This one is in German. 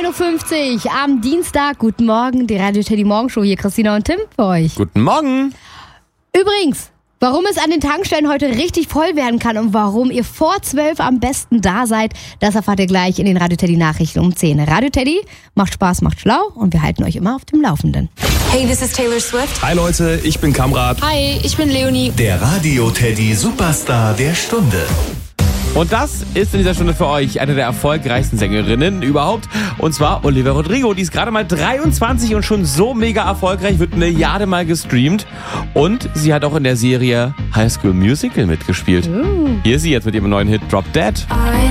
9.50 Uhr am Dienstag. Guten Morgen, die Radio Teddy Morgenshow. Hier Christina und Tim für euch. Guten Morgen. Übrigens, warum es an den Tankstellen heute richtig voll werden kann und warum ihr vor 12 am besten da seid, das erfahrt ihr gleich in den Radio Teddy Nachrichten um 10. Radio Teddy macht Spaß, macht schlau und wir halten euch immer auf dem Laufenden. Hey, this is Taylor Swift. Hi Leute, ich bin Kamrat. Hi, ich bin Leonie. Der Radio Teddy Superstar der Stunde. Und das ist in dieser Stunde für euch eine der erfolgreichsten Sängerinnen überhaupt. Und zwar Olivia Rodrigo. Die ist gerade mal 23 und schon so mega erfolgreich, wird Milliardenmal gestreamt. Und sie hat auch in der Serie High School Musical mitgespielt. Hier ist sie jetzt mit ihrem neuen Hit Drop Dead.